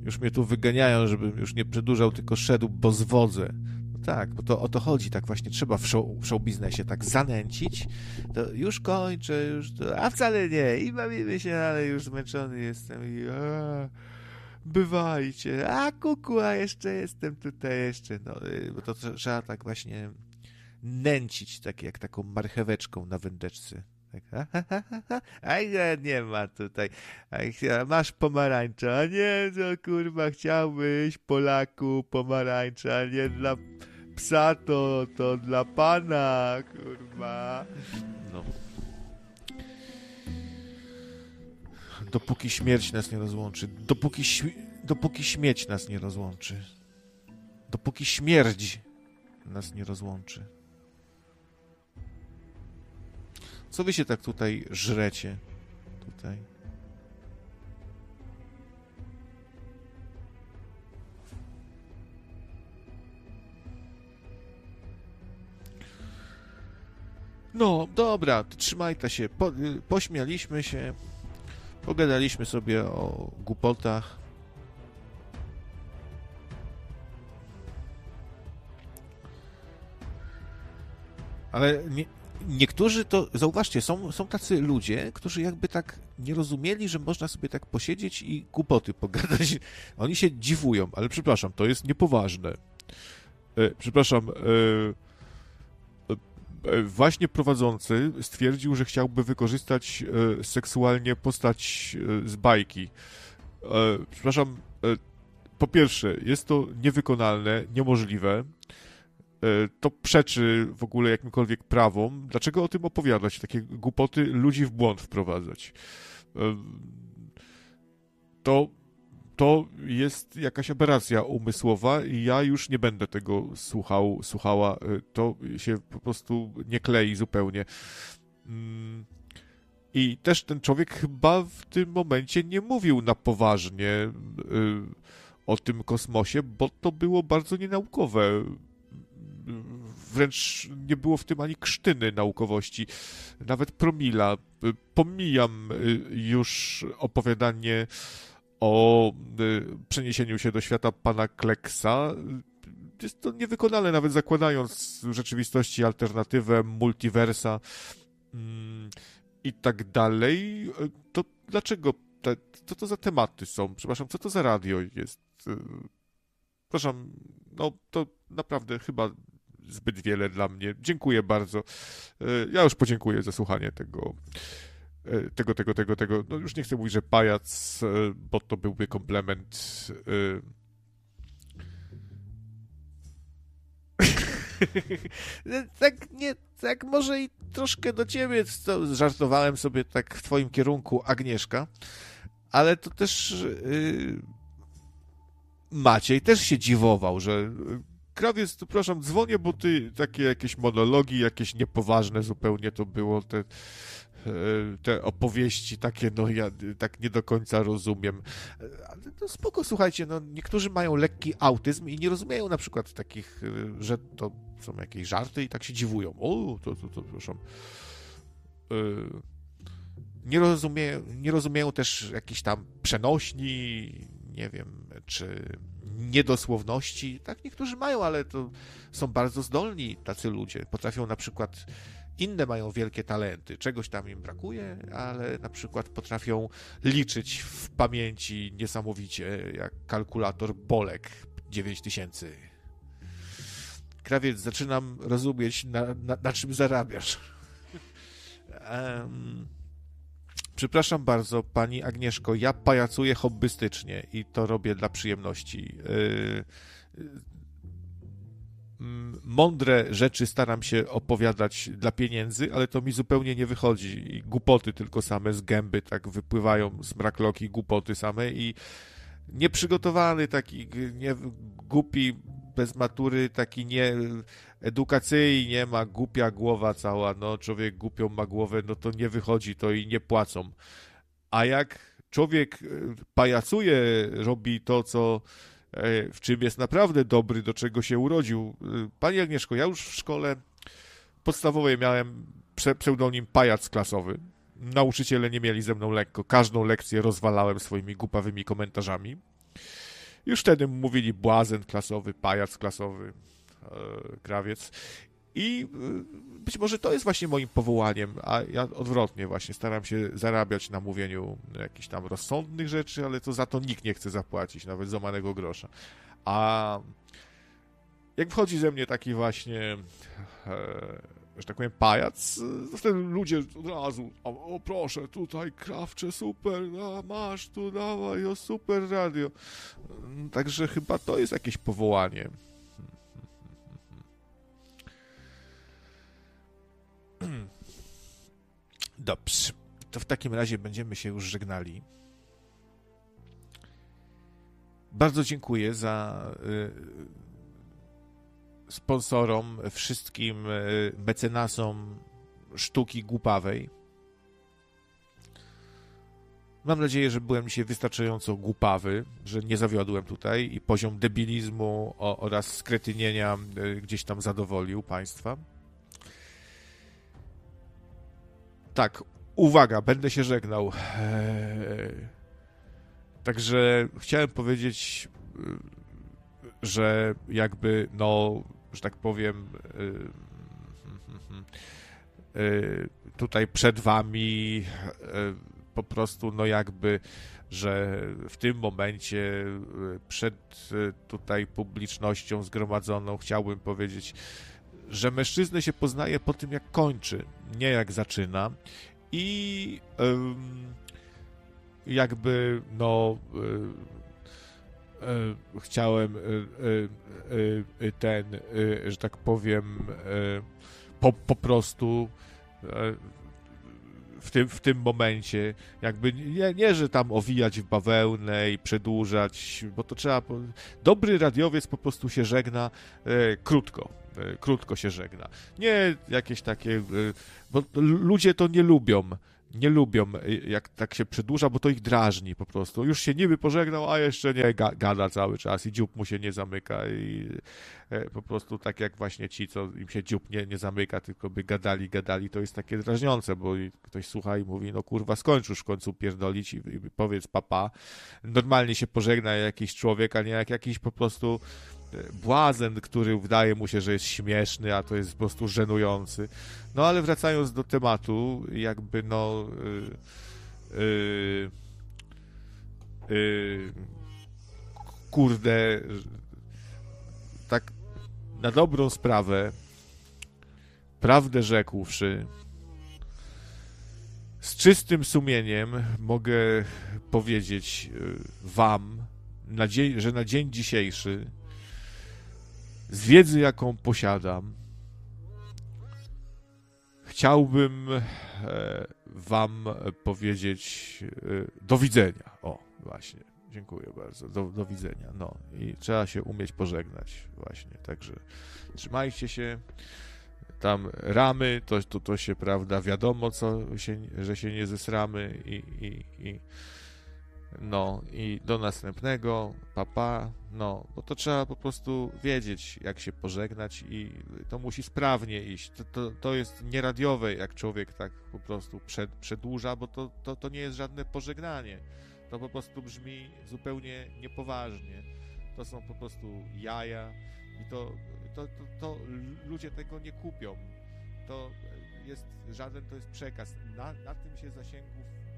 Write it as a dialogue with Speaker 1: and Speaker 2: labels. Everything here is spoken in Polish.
Speaker 1: Już mnie tu wyganiają, żebym już nie przedłużał, tylko szedł, bo zwodzę. No tak, bo to o to chodzi, tak właśnie trzeba w show biznesie tak zanęcić, to już kończę, już to, a wcale nie, i bawimy się, ale już zmęczony jestem i bywajcie, a kuku, a jeszcze jestem tutaj jeszcze, no, bo to trzeba tak właśnie nęcić, tak jak taką marcheweczką na wędeczce. Tak, a nie ma tutaj. Masz pomarańcza, a nie, to kurwa chciałbyś, Polaku, pomarańcza, a nie dla psa, to dla pana, kurwa. No. Dopóki śmierć nas nie rozłączy, dopóki śmierć nas nie rozłączy, dopóki śmierć nas nie rozłączy. Co wy się tak tutaj żrecie? Tutaj. No, dobra, trzymajcie się. Pośmialiśmy się, pogadaliśmy sobie o głupotach. Ale niektórzy to, zauważcie, są tacy ludzie, którzy jakby tak nie rozumieli, że można sobie tak posiedzieć i głupoty pogadać. Oni się dziwują, ale przepraszam, to jest niepoważne. Przepraszam, właśnie prowadzący stwierdził, że chciałby wykorzystać seksualnie postać z bajki. Przepraszam, po pierwsze, jest to niewykonalne, niemożliwe. To przeczy w ogóle jakimkolwiek prawom. Dlaczego o tym opowiadać? Takie głupoty ludzi w błąd wprowadzać. To jest jakaś aberracja umysłowa i ja już nie będę tego słuchała. To się po prostu nie klei zupełnie. I też ten człowiek chyba w tym momencie nie mówił na poważnie o tym kosmosie, bo to było bardzo nienaukowe. Wręcz nie było w tym ani krztyny naukowości, nawet promila. Pomijam już opowiadanie o przeniesieniu się do świata pana Kleksa. Jest to niewykonalne, nawet zakładając w rzeczywistości alternatywę, multiversa i tak dalej. To dlaczego? Co to za tematy są? Przepraszam, co to za radio jest? Przepraszam, no to naprawdę chyba zbyt wiele dla mnie. Dziękuję bardzo. Ja już podziękuję za słuchanie tego. No już nie chcę mówić, że pajac, bo to byłby komplement. Tak może i troszkę do ciebie, żartowałem sobie tak w twoim kierunku, Agnieszka, ale to też Maciej też się dziwował, że Krawiec, to proszę, dzwonię, bo ty takie jakieś monologi, jakieś niepoważne zupełnie to było, te opowieści takie, no ja tak nie do końca rozumiem. Ale no spoko, słuchajcie, no niektórzy mają lekki autyzm i nie rozumieją na przykład takich, że to są jakieś żarty i tak się dziwują. O, to proszę. Nie rozumieją też jakichś tam przenośni, nie wiem, czy niedosłowności. Tak niektórzy mają, ale to są bardzo zdolni tacy ludzie. Potrafią na przykład, inne mają wielkie talenty, czegoś tam im brakuje, ale na przykład potrafią liczyć w pamięci niesamowicie, jak kalkulator Bolek 9000. Krawiec, zaczynam rozumieć, na czym zarabiasz. Przepraszam bardzo, pani Agnieszko, ja pajacuję hobbystycznie i to robię dla przyjemności. Mądre rzeczy staram się opowiadać dla pieniędzy, ale to mi zupełnie nie wychodzi. I głupoty tylko same z gęby tak wypływają, smrakloki, głupoty same i nieprzygotowany, taki głupi, bez matury, taki edukacyjnie ma głupia głowa cała, no człowiek głupią ma głowę, no to nie wychodzi to i nie płacą. A jak człowiek pajacuje, robi to, co w czym jest naprawdę dobry, do czego się urodził. Pani Agnieszko, ja już w szkole podstawowej miałem pseudonim pajac klasowy. Nauczyciele nie mieli ze mną lekko. Każdą lekcję rozwalałem swoimi głupawymi komentarzami. Już wtedy mówili błazen klasowy, pajac klasowy, krawiec. I być może to jest właśnie moim powołaniem, a ja odwrotnie właśnie staram się zarabiać na mówieniu jakichś tam rozsądnych rzeczy, ale to za to nikt nie chce zapłacić, nawet złamanego grosza. A jak wchodzi ze mnie taki właśnie, że tak powiem, pajac, to wtedy ludzie od razu, o proszę, tutaj krawcze, super, a masz tu, dawaj, o super radio. Także chyba to jest jakieś powołanie. Dobrze, to w takim razie będziemy się już żegnali. Bardzo dziękuję za sponsorom, wszystkim mecenasom sztuki głupawej. Mam nadzieję, że byłem dzisiaj wystarczająco głupawy, że nie zawiodłem tutaj i poziom debilizmu oraz skretynienia gdzieś tam zadowolił Państwa. Tak, uwaga, będę się żegnał. Także chciałem powiedzieć, że jakby, no, że tak powiem, tutaj przed wami po prostu, no jakby, że w tym momencie przed tutaj publicznością zgromadzoną chciałbym powiedzieć, że mężczyznę się poznaje po tym, jak kończy, nie jak zaczyna. I jakby, no, chciałem ten, że tak powiem, po prostu w tym momencie jakby nie, że tam owijać w bawełnę i przedłużać, bo to trzeba... Dobry radiowiec po prostu się żegna krótko się żegna. Nie jakieś takie... Bo ludzie to nie lubią, jak tak się przedłuża, bo to ich drażni po prostu. Już się niby pożegnał, a jeszcze nie, gada cały czas i dziób mu się nie zamyka i po prostu tak jak właśnie ci, co im się dziób nie zamyka, tylko by gadali, to jest takie drażniące, bo ktoś słucha i mówi, no kurwa, skończ już w końcu pierdolić i powiedz papa. Normalnie się pożegna jakiś człowiek, a nie jak jakiś po prostu błazen, który wydaje mu się, że jest śmieszny, a to jest po prostu żenujący. No ale wracając do tematu, jakby no kurde, tak na dobrą sprawę, prawdę rzekłszy, z czystym sumieniem mogę powiedzieć wam, że na dzień dzisiejszy z wiedzy, jaką posiadam, chciałbym wam powiedzieć do widzenia. O, właśnie, dziękuję bardzo. Do widzenia. No i trzeba się umieć pożegnać właśnie. Także trzymajcie się. Tam ramy, to się, prawda, wiadomo, że się nie zesramy no i do następnego, papa, no, bo to trzeba po prostu wiedzieć, jak się pożegnać i to musi sprawnie iść. To jest nieradiowe, jak człowiek tak po prostu przedłuża, bo to nie jest żadne pożegnanie. To po prostu brzmi zupełnie niepoważnie. To są po prostu jaja i to ludzie tego nie kupią. To jest przekaz. Na tym się zasięgów